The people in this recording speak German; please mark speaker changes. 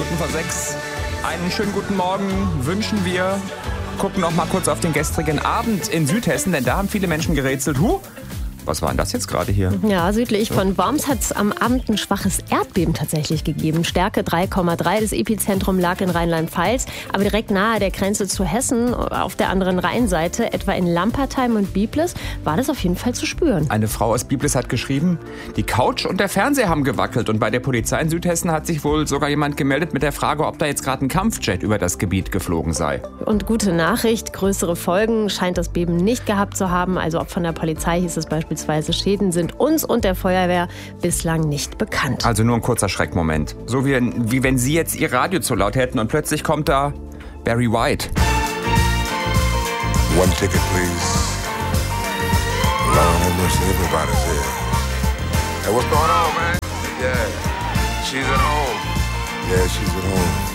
Speaker 1: 6. Einen schönen guten Morgen wünschen wir. Gucken noch mal kurz auf den gestrigen Abend in Südhessen, denn da haben viele Menschen gerätselt. Was war denn das jetzt gerade hier?
Speaker 2: Ja, südlich von Worms hat es am Abend ein schwaches Erdbeben tatsächlich gegeben. Stärke 3,3. Das Epizentrum lag in Rheinland-Pfalz, aber direkt nahe der Grenze zu Hessen, auf der anderen Rheinseite, etwa in Lampertheim und Biblis, war das auf jeden Fall zu spüren.
Speaker 1: Eine Frau aus Biblis hat geschrieben, die Couch und der Fernseher haben gewackelt. Und bei der Polizei in Südhessen hat sich wohl sogar jemand gemeldet mit der Frage, ob da jetzt gerade ein Kampfjet über das Gebiet geflogen sei.
Speaker 2: Und gute Nachricht, größere Folgen scheint das Beben nicht gehabt zu haben. Also ob von der Polizei hieß es beispielsweise, Schäden sind uns und der Feuerwehr bislang nicht bekannt.
Speaker 1: Also nur ein kurzer Schreckmoment. So wie wenn Sie jetzt Ihr Radio zu laut hätten und plötzlich kommt da Barry White.
Speaker 3: One ticket, please. Lord have mercy, everybody's here. Hey, what's going on, man? Yeah, she's at home. Yeah, she's at home.